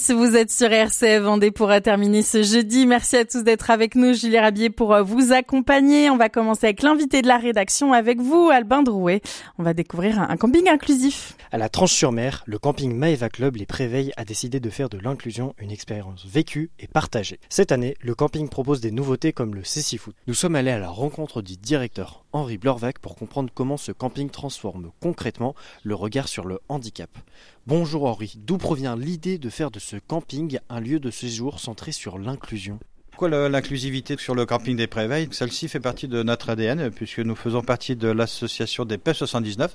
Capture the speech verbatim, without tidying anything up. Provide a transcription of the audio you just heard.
Vous êtes sur R C F Vendée pour terminer ce jeudi. Merci à tous d'être avec nous. Julie Rabier pour vous accompagner. On va commencer avec l'invité de la rédaction avec vous, Albin Drouet. On va découvrir un camping inclusif. À la Tranche-sur-Mer, le camping Maeva Club Les Préveilles a décidé de faire de l'inclusion une expérience vécue et partagée. Cette année, le camping propose des nouveautés comme le cécifoot. Nous sommes allés à la rencontre du directeur Henri Blorvac pour comprendre comment ce camping transforme concrètement le regard sur le handicap. Bonjour Henri, d'où provient l'idée de faire de ce camping un lieu de séjour centré sur l'inclusion ? Pourquoi l'inclusivité sur le camping des Préveilles ? Celle-ci fait partie de notre A D N puisque nous faisons partie de l'association des P E F soixante-dix-neuf